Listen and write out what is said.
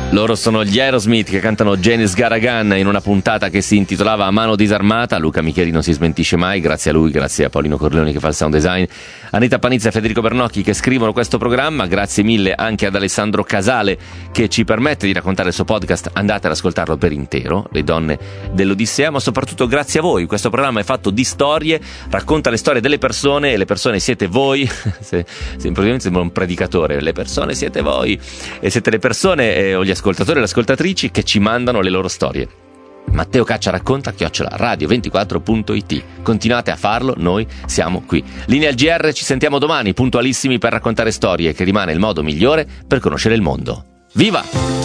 Loro sono gli Aerosmith che cantano Janis Garagan in una puntata che si intitolava A mano disarmata. Luca Micheli non si smentisce mai, grazie a lui, grazie a Paolino Corleoni che fa il sound design, Anita Panizza e Federico Bernocchi che scrivono questo programma, grazie mille anche ad Alessandro Casale che ci permette di raccontare il suo podcast. Andate ad ascoltarlo per intero, Le donne dell'Odissea, ma soprattutto grazie a voi. Questo programma è fatto di storie, racconta le storie delle persone e le persone siete voi. Improvvisamente sembra un predicatore, le persone siete voi e siete le persone o gli ascoltatori e le ascoltatrici che ci mandano le loro storie. Matteo Caccia racconta @radio24.it. Continuate a farlo, noi siamo qui. Linea al GR, ci sentiamo domani puntualissimi per raccontare storie, che rimane il modo migliore per conoscere il mondo. Viva!